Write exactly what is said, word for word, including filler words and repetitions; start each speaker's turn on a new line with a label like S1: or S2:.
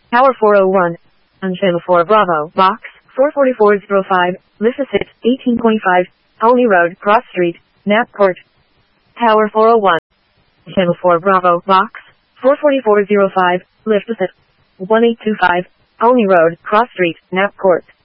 S1: Tower four oh one. On Channel four Bravo, Box four forty-four oh five, Lyphosit, eighteen point five, Olney Road, Cross Street, Knapp Court. Tower four oh one. Channel four Bravo, Box four forty-four oh five, Lyphosit, one eight two five, Olney Road, Cross Street, Knapp Court.